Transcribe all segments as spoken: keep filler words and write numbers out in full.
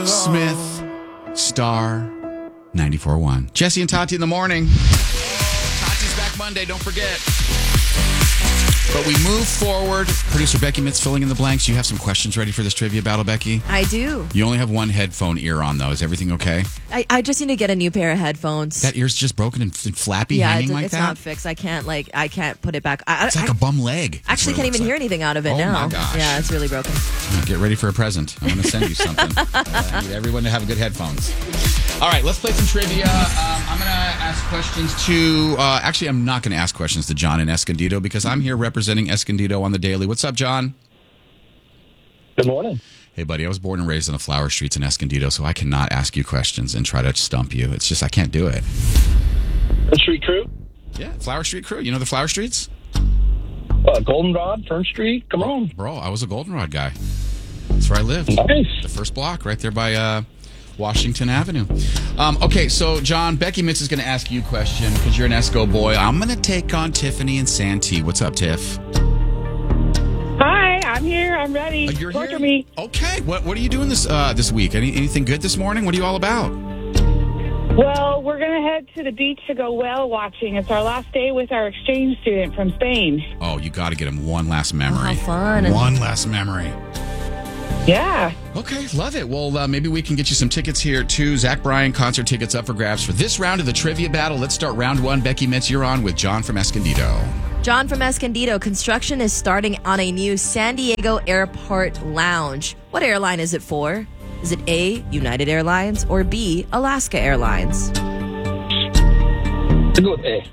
Smith, Star, ninety-four point one. Jesse and Tati in the morning. Tati's back Monday, don't forget. But we move forward. Producer Becky Mitz filling in the blanks. You have some questions ready for this trivia battle, Becky? I do. You only have one headphone ear on, though. Is everything okay? I, I just need to get a new pair of headphones. That ear's just broken and, and flappy, yeah, hanging it's, like it's that? not fixed. I can't like I can't put it back. I, It's I, like a bum leg. I actually can't even like. hear anything out of it oh now. Oh, my gosh. Yeah, it's really broken. Get ready for a present. I'm going to send you something. uh, I need everyone to have good headphones. All right, let's play some trivia. Um, I'm going to ask questions to... Uh, actually, I'm not going to ask questions to John in Escondido because I'm here representing Escondido on the Daily. What's up, John? Good morning. Hey, buddy, I was born and raised on the flower streets in Escondido, so I cannot ask you questions and try to stump you. It's just, I can't do it. The Street Crew? Yeah, Flower Street crew. You know the Flower Streets? Uh, Goldenrod, Fern Street, come on. Bro, I was a Goldenrod guy. That's where I lived. Nice. The first block right there by uh, Washington Avenue. Um, okay, so, John, Becky Mitz is going to ask you a question because you're an Esco boy. I'm going to take on Tiffany and Santee. What's up, Tiff? Hi, I'm here. I'm ready. Uh, you're Torture here? me. Okay. What What are you doing this uh, this week? Any, anything good this morning? What are you all about? Well, we're going to head to the beach to go whale watching. It's our last day with our exchange student from Spain. Oh, you got to get him one last memory. Oh, how fun. One last memory. Yeah. Okay, love it. Well, uh, maybe we can get you some tickets here, too. Zach Bryan concert tickets up for grabs for this round of the trivia battle. Let's start round one. Becky Mitz, you're on with John from Escondido. John from Escondido, construction is starting on a new San Diego Airport lounge. What airline is it for? Is it A, United Airlines, or B, Alaska Airlines? I'll go with A.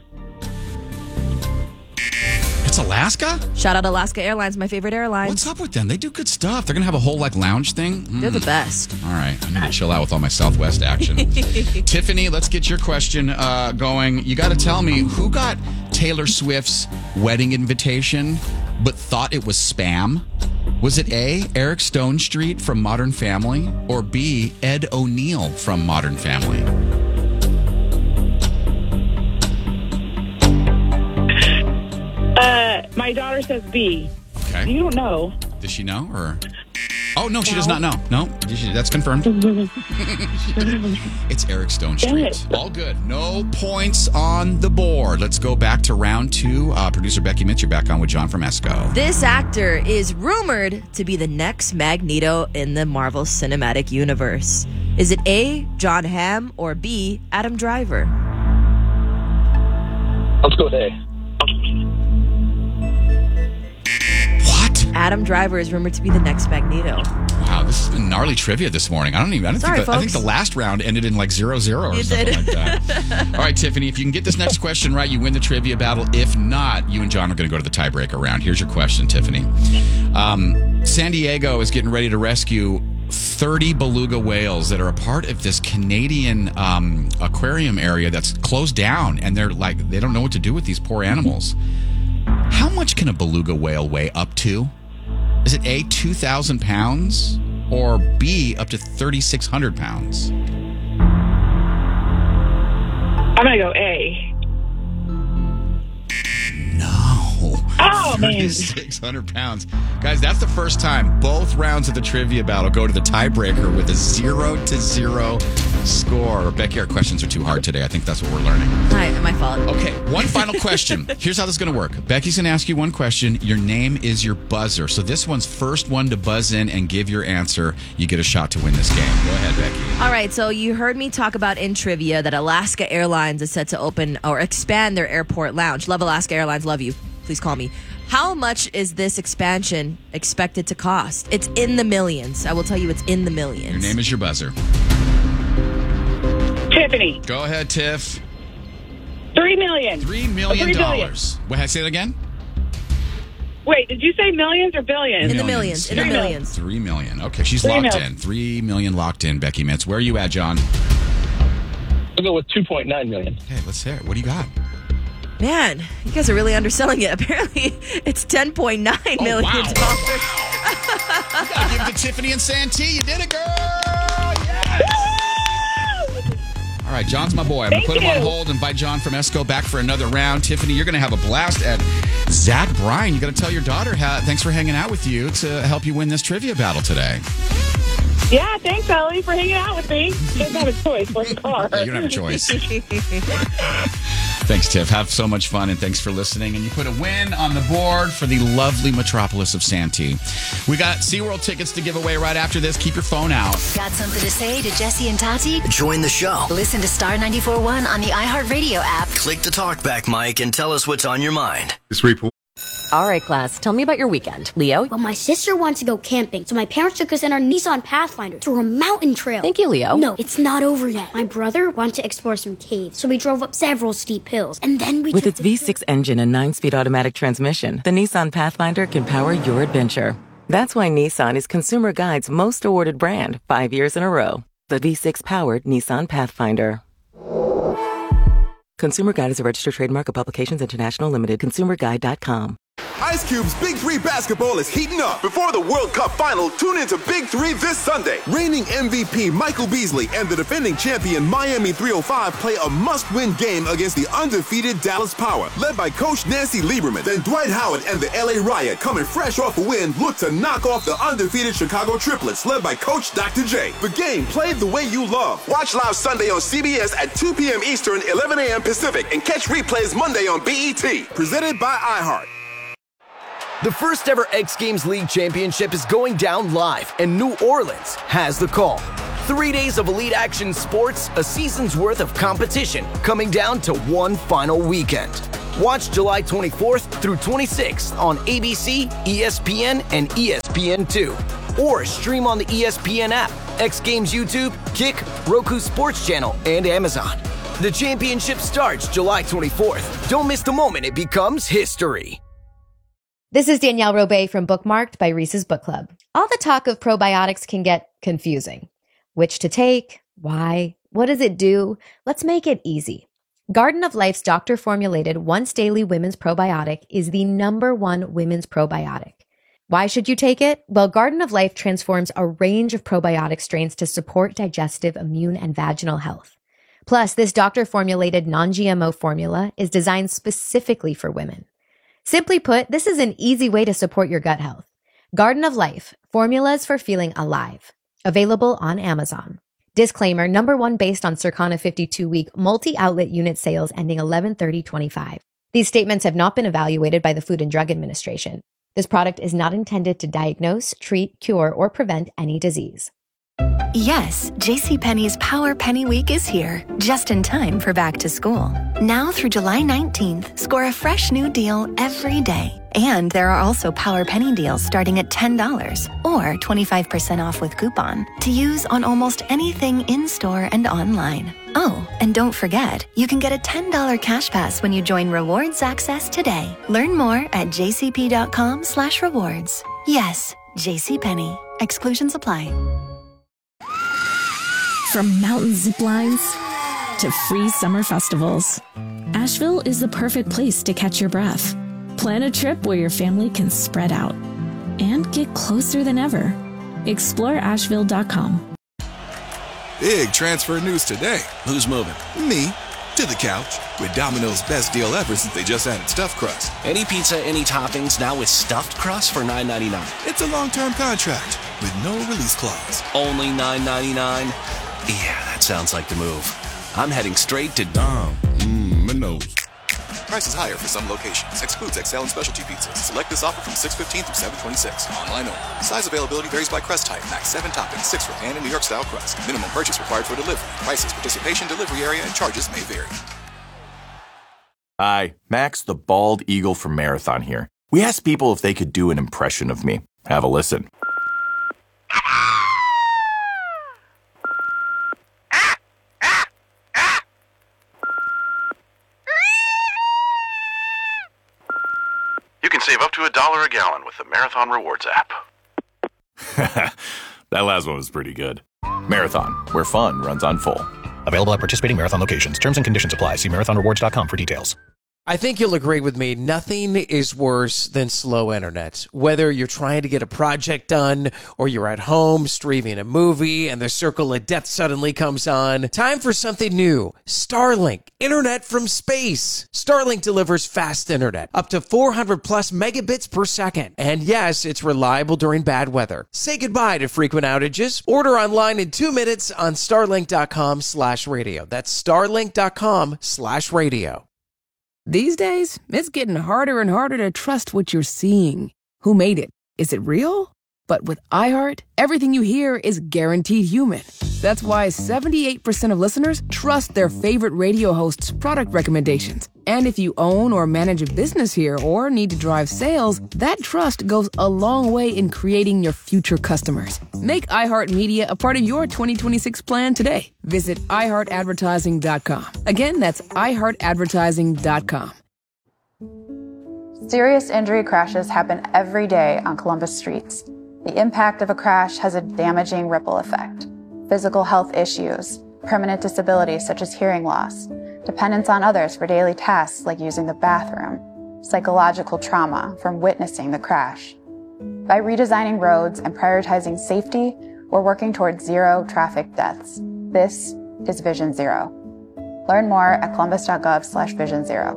It's Alaska? Shout out Alaska Airlines, my favorite airline. What's up with them? They do good stuff. They're going to have a whole, like, lounge thing? Mm. They're the best. All right. I need to chill out with all my Southwest action. Tiffany, let's get your question uh, going. You got to tell me, who got Taylor Swift's wedding invitation but thought it was spam? Was it A, Eric Stone Street from Modern Family, or B, Ed O'Neill from Modern Family? Uh, my daughter says B. Okay. You don't know. Does she know, or... Oh, no, she does not know. No, that's confirmed. It's Eric Stone Street. All good. No points on the board. Let's go back to round two. Uh, producer Becky Mitz, you're back on with John from Esco. This actor is rumored to be the next Magneto in the Marvel Cinematic Universe. Is it A, John Hamm, or B, Adam Driver? Let's go with A. What? Adam Driver is rumored to be the next Magneto. Wow, this has been gnarly trivia this morning. I don't even. I, don't Sorry, think the, I think folks. the last round ended in like zero zero or It something did. like that. All right, Tiffany, if you can get this next question right, you win the trivia battle. If not, you and John are going to go to the tiebreaker round. Here's your question, Tiffany. Um, San Diego is getting ready to rescue thirty beluga whales that are a part of this Canadian um, aquarium area that's closed down, and they're like they don't know what to do with these poor animals. How much can a beluga whale weigh up to? Is it A, two thousand pounds, or B, up to thirty-six hundred pounds? I'm going to go A. No. Oh, man. thirty-six hundred pounds. Guys, that's the first time both rounds of the trivia battle go to the tiebreaker with a zero to zero score. Becky, our questions are too hard today. I think that's what we're learning. Hi, my fault. Okay, one final question. Here's how this is going to work. Becky's going to ask you one question. Your name is your buzzer. So this one's first one to buzz in and give your answer. You get a shot to win this game. Go ahead, Becky. All right, so you heard me talk about in trivia that Alaska Airlines is set to open or expand their airport lounge. Love Alaska Airlines, love you. Please call me. How much is this expansion expected to cost? It's in the millions. I will tell you it's in the millions. Your name is your buzzer. Tiffany. Go ahead, Tiff. Three million. Three million Three billion. dollars. Wait, say it again? Wait, did you say millions or billions? In the millions. In the Yeah. millions. Three million. Okay, she's Three locked mil. in. Three million locked in, Becky Mitz. Where are you at, John? I'll go with two point nine million. Hey, let's hear it. What do you got? Man, you guys are really underselling it. Apparently, it's ten point nine million dollars. wow. You gotta give it to Tiffany and Santee. You did it, girl. Yes. All right, John's my boy. I'm going to Thank put him on you. hold and invite John from Esco back for another round. Tiffany, you're going to have a blast at Zach Bryan. You got to tell your daughter how, thanks for hanging out with you to help you win this trivia battle today. Yeah, thanks, Ellie, for hanging out with me. She doesn't have a choice. We're in the car. Yeah, you don't have a choice. Thanks, Tiff. Have so much fun, and thanks for listening. And you put a win on the board for the lovely metropolis of Santee. We got SeaWorld tickets to give away right after this. Keep your phone out. Got something to say to Jesse and Tati? Join the show. Listen to Star ninety-four point one on the iHeartRadio app. Click the talkback mic and tell us what's on your mind. This report. All right, class, tell me about your weekend. Leo? Well, my sister wants to go camping, so my parents took us in our Nissan Pathfinder to a mountain trail. Thank you, Leo. No, it's not over yet. My brother wanted to explore some caves, so we drove up several steep hills, and then we With took its the V six engine and nine-speed automatic transmission, the Nissan Pathfinder can power your adventure. That's why Nissan is Consumer Guide's most awarded brand, five years in a row. The V six-powered Nissan Pathfinder. Consumer Guide is a registered trademark of Publications International Limited. consumer guide dot com. Ice Cube's Big Three basketball is heating up. Before the World Cup final, tune into Big Three this Sunday. Reigning M V P Michael Beasley and the defending champion Miami three oh five play a must-win game against the undefeated Dallas Power, led by Coach Nancy Lieberman. Then Dwight Howard and the L A Riot, coming fresh off a win, look to knock off the undefeated Chicago Triplets, led by Coach Doctor J. The game played the way you love. Watch live Sunday on C B S at two p.m. Eastern, eleven a.m. Pacific, and catch replays Monday on B E T. Presented by iHeart. The first ever X Games League Championship is going down live, and New Orleans has the call. Three days of elite action sports, a season's worth of competition, coming down to one final weekend. Watch July twenty-fourth through twenty-sixth on A B C, E S P N, and E S P N two. Or stream on the E S P N app, X Games YouTube, Kick, Roku Sports Channel, and Amazon. The championship starts July twenty-fourth. Don't miss the moment it becomes history. This is Danielle Robay from Bookmarked by Reese's Book Club. All the talk of probiotics can get confusing. Which to take? Why? What does it do? Let's make it easy. Garden of Life's doctor-formulated once-daily women's probiotic is the number one women's probiotic. Why should you take it? Well, Garden of Life transforms a range of probiotic strains to support digestive, immune, and vaginal health. Plus, this doctor-formulated non-G M O formula is designed specifically for women. Simply put, this is an easy way to support your gut health. Garden of Life, formulas for feeling alive. Available on Amazon. Disclaimer, number one based on Circana fifty-two week multi-outlet unit sales ending eleven thirty twenty-five. These statements have not been evaluated by the Food and Drug Administration. This product is not intended to diagnose, treat, cure, or prevent any disease. Yes, JCPenney's Power Penny Week is here, just in time for back to school. Now through July nineteenth, score a fresh new deal every day. And there are also Power Penny deals starting at ten dollars or twenty-five percent off with coupon to use on almost anything in-store and online. Oh, and don't forget, you can get a ten dollars cash pass when you join Rewards Access today. Learn more at jcp.com slash rewards. Yes, JCPenney. Exclusions apply. From mountain zip lines to free summer festivals, Asheville is the perfect place to catch your breath. Plan a trip where your family can spread out and get closer than ever. explore asheville dot com. Big transfer news today. Who's moving? Me. To the couch. With Domino's best deal ever since they just added stuffed crust. Any pizza, any toppings, now with stuffed crust for nine ninety-nine. It's a long-term contract with no release clause. Only nine ninety-nine? Yeah, that sounds like the move. I'm heading straight to Dom. Mmm, Minos. Prices higher for some locations. Excludes X L and specialty pizzas. Select this offer from six fifteen through seven twenty-six. Online only. Size availability varies by crust type. Max seven toppings, six for pan and New York style crust. Minimum purchase required for delivery. Prices, participation, delivery area, and charges may vary. Hi, Max the Bald Eagle from Marathon here. We asked people if they could do an impression of me. Have a listen. Save up to a dollar a gallon with the Marathon Rewards app. That last one was pretty good. Marathon, where fun runs on full. Available at participating Marathon locations. Terms and conditions apply. See marathon rewards dot com for details. I think you'll agree with me. Nothing is worse than slow internet. Whether you're trying to get a project done or you're at home streaming a movie and the circle of death suddenly comes on. Time for something new. Starlink. Internet from space. Starlink delivers fast internet. Up to four hundred plus megabits per second. And yes, it's reliable during bad weather. Say goodbye to frequent outages. Order online in two minutes on starlink.com slash radio. That's starlink.com slash radio. These days, it's getting harder and harder to trust what you're seeing. Who made it? Is it real? But with iHeart, everything you hear is guaranteed human. That's why seventy-eight percent of listeners trust their favorite radio hosts' product recommendations. And if you own or manage a business here or need to drive sales, that trust goes a long way in creating your future customers. Make iHeartMedia a part of your twenty twenty-six plan today. Visit i heart advertising dot com. Again, that's i heart advertising dot com. Serious injury crashes happen every day on Columbus streets. The impact of a crash has a damaging ripple effect. Physical health issues, permanent disabilities such as hearing loss, dependence on others for daily tasks like using the bathroom, psychological trauma from witnessing the crash. By redesigning roads and prioritizing safety, we're working towards zero traffic deaths. This is Vision Zero. Learn more at columbus.gov slash vision zero.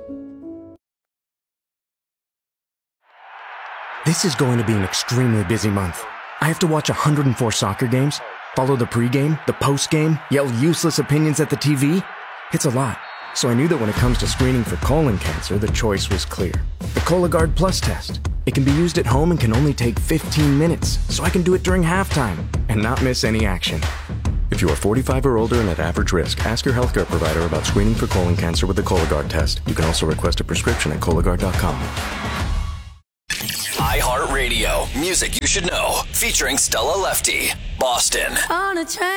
This is going to be an extremely busy month. I have to watch one hundred four soccer games, follow the pregame, the postgame, yell useless opinions at the T V. It's a lot. So I knew that when it comes to screening for colon cancer, the choice was clear. The Cologuard Plus test. It can be used at home and can only take fifteen minutes, so I can do it during halftime and not miss any action. If you are forty-five or older and at average risk, ask your healthcare provider about screening for colon cancer with the Cologuard test. You can also request a prescription at Cologuard dot com. iHeartRadio. Music you should know. Featuring Stella Lefty. Boston. On a train.